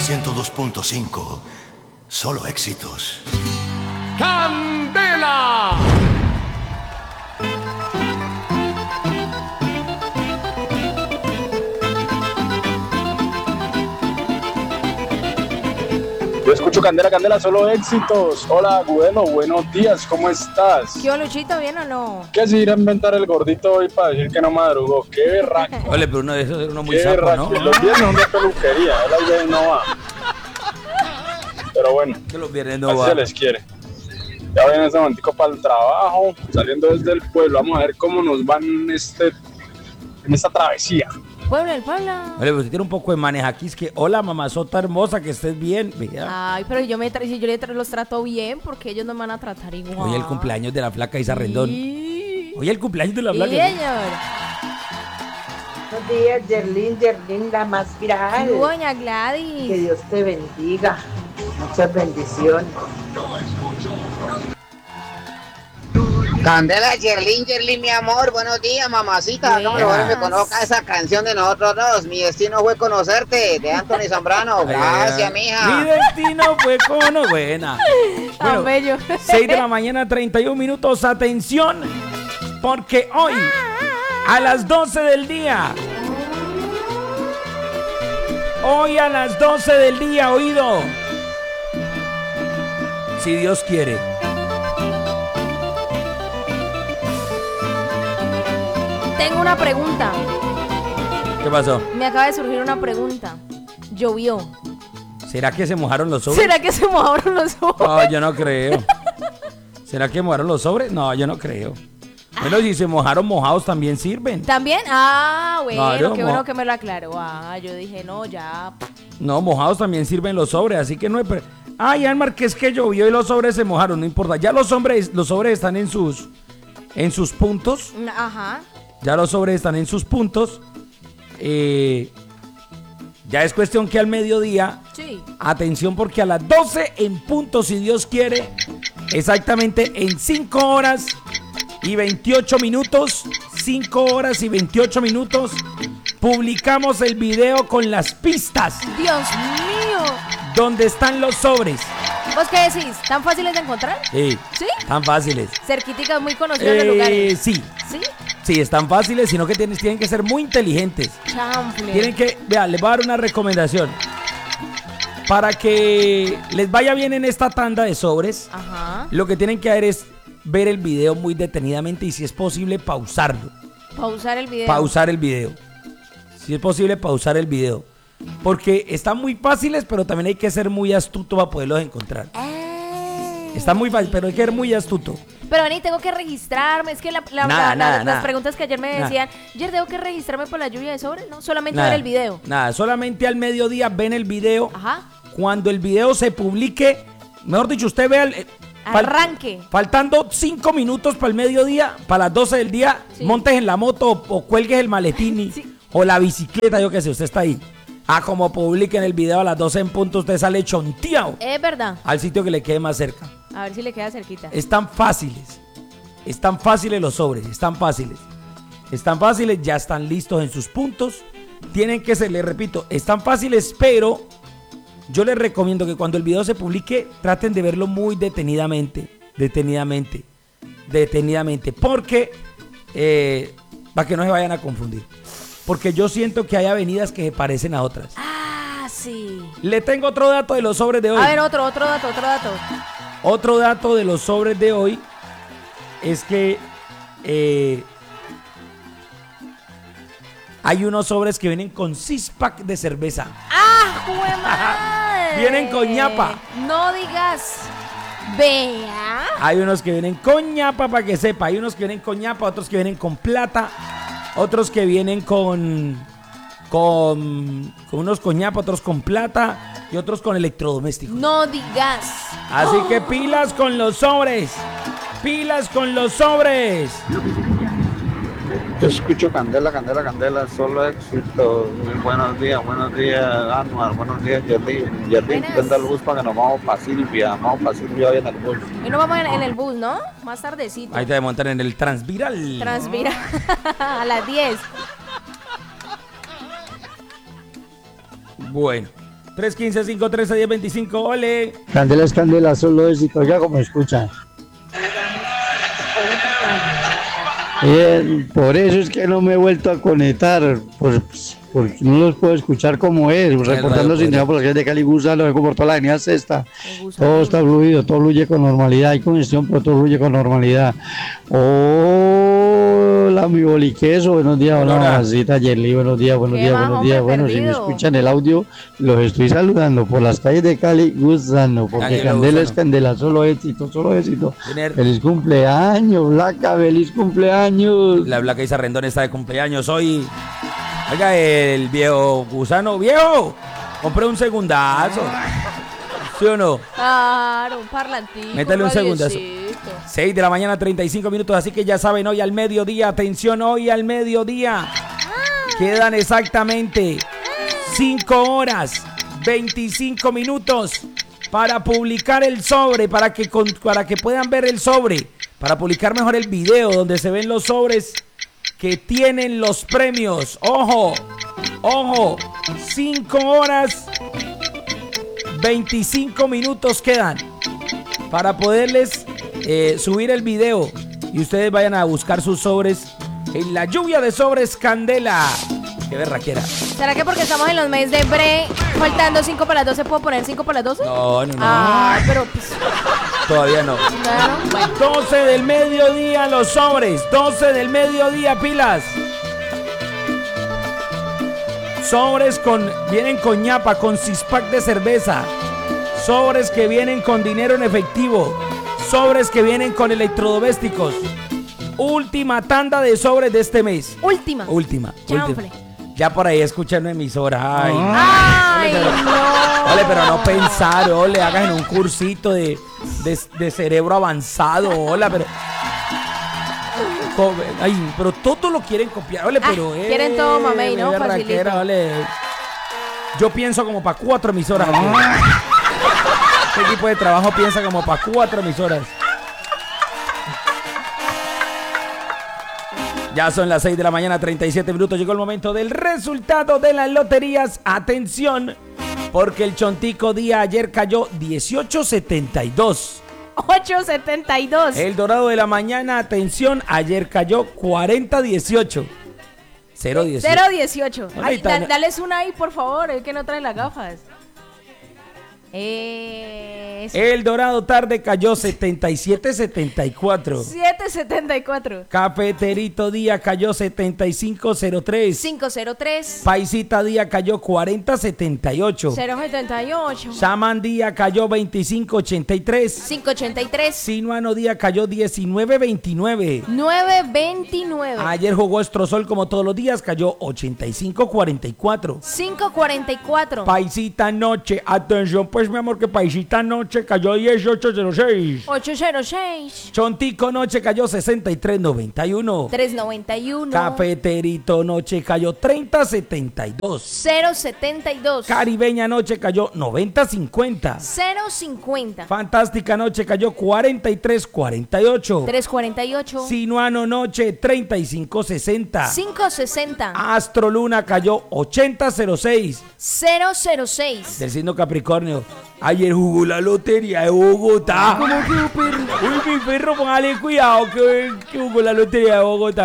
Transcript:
102.5. Solo éxitos. ¡Candela! Yo escucho Candela, Candela, solo éxitos. Hola, bueno, buenos días, ¿cómo estás? ¿Qué Luchito, bien o no? ¿Qué se irá a inventar el gordito hoy para decir que no madrugó? ¡Qué berraco! Ole, pero uno de esos era uno muy ¡Qué sapo, berraco! ¿no? Los viernes son de peluquería, él ahí no va. Pero bueno, Que los viernes no así va. se les quiere. Ya viene ese momentico para el trabajo, saliendo desde el pueblo. Vamos a ver cómo nos van en esta travesía. Pueblo, el pueblo. Ole, pero usted tiene un poco de manejaquis que, hola, mamazota hermosa, que estés bien. Vea. Ay, pero si yo los trato bien, porque ellos no me van a tratar igual. Hoy el cumpleaños de la flaca Isa Rendón. Sí. Hoy el cumpleaños de la flaca. Sí, señor. Buenos días, Yerlin, la más viral. Doña Que Gladys. Dios te bendiga. Muchas bendiciones. Candela, Yerlin, mi amor, buenos días, mamacita. No me conozca esa canción de nosotros dos. Mi destino fue conocerte, de Anthony Zambrano. Gracias, mija. Mi destino fue cono. Buena. Tan bello. 6 de la mañana, 31 minutos. Atención, porque hoy, a las 12 del día. Hoy a las 12 del día, oído. Si Dios quiere. Tengo una pregunta. ¿Qué pasó? Me acaba de surgir una pregunta. Llovió. ¿Será que se mojaron los sobres? ¿Será que se mojaron los ojos? No, yo no creo. ¿Será que mojaron los sobres? No, yo no creo. Bueno, si se mojaron mojados también sirven. ¿También? Ah, bueno, Claro, qué bueno que me lo aclaró. Ah, yo dije, no, ya. No, mojados también sirven los sobres, así que no hay... Ay, Almar, que es que llovió y los sobres se mojaron, no importa. Ya los sobres están en sus puntos. Ajá. Ya los sobres están en sus puntos. Ya es cuestión que al mediodía, Sí. atención, porque a las 12 en punto, si Dios quiere, exactamente en 5 horas y 28 minutos, 5 horas y 28 minutos, publicamos el video con las pistas Dios mío. donde están los sobres. ¿Vos qué decís? ¿Tan fáciles de encontrar? Sí, ¿Sí? tan fáciles. Cerquiticas, muy conocidos de lugares. Sí, ¿Sí? sí, están fáciles, sino que tienen que ser muy inteligentes. Chanfle. Tienen que, vea, les voy a dar una recomendación. Para que les vaya bien en esta tanda de sobres, Ajá. lo que tienen que hacer es ver el video muy detenidamente y si es posible pausarlo. Pausar el video. Pausar el video. Si es posible pausar el video. Porque están muy fáciles, pero también hay que ser muy astuto para poderlos encontrar. Está muy fácil, pero hay que ser muy astuto. Pero Ani, tengo que registrarme. Es que Nada. las preguntas que ayer me Nada. decían, ayer tengo que registrarme por la lluvia de sobres, ¿no? Solamente Nada, ver el video. Nada, solamente al mediodía ven el video. Ajá. Cuando el video se publique, mejor dicho, usted vea Arranque. Faltando 5 minutos para el mediodía, para las 12 del día, Sí. montes en la moto o cuelgues el maletín Sí. o la bicicleta, yo qué sé, usted está ahí. Como publiquen el video a las 12 en punto, usted sale chonteado Es verdad. al sitio que le quede más cerca. A ver si le queda cerquita. Están fáciles los sobres, están fáciles, ya están listos en sus puntos. Tienen que ser, les repito, están fáciles, pero yo les recomiendo que cuando el video se publique traten de verlo muy detenidamente, porque para que no se vayan a confundir, porque yo siento que hay avenidas que se parecen a otras. Ah, sí. Le tengo otro dato de los sobres de hoy. A ver, otro dato. Otro dato de los sobres de hoy es que hay unos sobres que vienen con 6-pack de cerveza. ¡Ah, jue madre! Vienen con ñapa. No digas. Vea. Hay unos que vienen con ñapa, para que sepa. Hay unos que vienen con ñapa, otros que vienen con plata, otros que vienen con unos con ñapa, otros con plata y otros con electrodomésticos. No digas. Así que pilas con los sobres. Pilas con los sobres. Yo escucho Candela, solo éxito. Buenos días, Anuar, buenos días, Yerlin. Yerlin, Buenas. prenda luz para que nos vamos para Silvia hoy en el bus. Hoy nos vamos en el bus, ¿no? Más tardecito. Ahí te montar en el Transviral. Transmira a las 10. Bueno, 315-513-1025. Ole. Candela es candela, solo éxito, ya como escuchan. Por eso es que no me he vuelto a conectar, porque no los puedo escuchar como es, reportando sin nada por las calles de Cali, Gusano, vengo por toda la avenida Sexta, todo está fluido, todo fluye con normalidad, hay congestión, pero todo fluye con normalidad. Hola, mi boliqueso, buenos días, hola, mamacita Yerli, buenos días, bueno, si me escuchan el audio, los estoy saludando por las calles de Cali, Gusano, porque Candela es candela, solo éxito, feliz cumpleaños, Blanca, feliz cumpleaños. La Blanca Isa Rendón está de cumpleaños hoy. Oiga, el viejo Gusano, viejo, compré un segundazo. ¿Sí o no? Claro, un parlantico. Métale un segundazo. 6 de la mañana, 35 minutos, así que ya saben, hoy al mediodía, atención, hoy al mediodía. Quedan exactamente 5 horas, 25 minutos para publicar el sobre, para que puedan ver el sobre, para publicar mejor el video donde se ven los sobres que tienen los premios. Ojo, 5 horas 25 minutos quedan para poderles subir el video y ustedes vayan a buscar sus sobres en la lluvia de sobres Candela. Qué berraquera. ¿Será que porque estamos en los meses de bre, faltando 5 para las 12, puedo poner 5 para las 12? No. Ah, pero pues... Todavía no. Bueno. 12 del mediodía los sobres. 12 del mediodía, pilas. Sobres vienen con ñapa, con six-pack de cerveza. Sobres que vienen con dinero en efectivo. Sobres que vienen con electrodomésticos. Última tanda de sobres de este mes. Última. Chanfle. Ya por ahí escuchan una emisora. Ay, no. Ole, pero no pensar, ole, hagan en un cursito de cerebro avanzado, hola, pero... Ay, pero todo lo quieren copiar, ole, pero... quieren todo, mamey, ¿no? Facilito. Ole. Yo pienso como para 4 emisoras. Este equipo de trabajo piensa como para 4 emisoras. Ya son las 6 de la mañana, 37 minutos. Llegó el momento del resultado de las loterías. Atención, porque el Chontico día ayer cayó 18.72. 8.72. El Dorado de la mañana, atención, ayer cayó 40.18. 0.18. 0.18. Ay, dales una ahí, por favor, el que no trae las gafas. El Dorado tarde cayó 77.74. 7.74. Cafeterito día cayó 75.03. 5.03. Paisita día cayó 40.78. 0.78. Shaman día cayó 25.83. 5.83. Sinuano día cayó 19.29. 9.29. Ayer jugó Estrosol como todos los días, cayó 85.44. 5.44. Paisita noche, atención pues mi amor, que Paisita noche cayó 18.06. 8.06. Chontico noche cayó 63.91. 3.91. Cafeterito noche cayó 30.72. 0.72. Caribeña noche cayó 90.50. 0.50. Fantástica noche cayó 43.48. 3.48. Sinuano noche 35.60. 5.60. Astro Luna cayó 80.06. 0.06. Del signo Capricornio. Ayer jugó la lotería de Bogotá. ¿Cómo que perro? Uy, mi perro, póngale cuidado que jugó la lotería de Bogotá.